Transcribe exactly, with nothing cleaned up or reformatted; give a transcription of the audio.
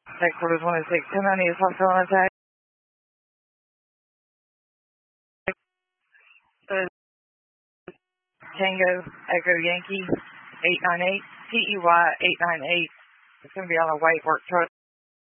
Headquarters one oh six, ten ninety is also on attack. So, Tango, Echo Yankee, eight nine eight, T E Y eight nine eight. It's going to be on a white work truck.